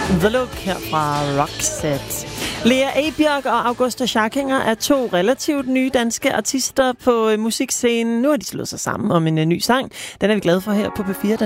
The Look her fra Roxette. Lea Ebjerg og Augusta Scharkinger er to relativt nye danske artister på musikscenen. Nu har de slået sig sammen om en ny sang. Den er vi glade for her på P4. Den